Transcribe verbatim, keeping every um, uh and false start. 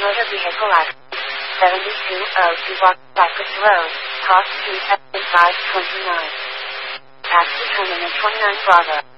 motor vehicle license, seventy-two oh two Block Cypress Road, cost two seventy-five twenty-nine. Tax determinant twenty-nine Bravo.